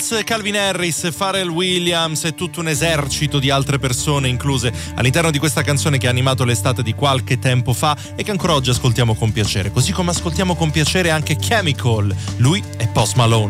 Calvin Harris, Pharrell Williams e tutto un esercito di altre persone incluse all'interno di questa canzone che ha animato l'estate di qualche tempo fa e che ancora oggi ascoltiamo con piacere, così come ascoltiamo con piacere anche Chemical. Lui è Post Malone.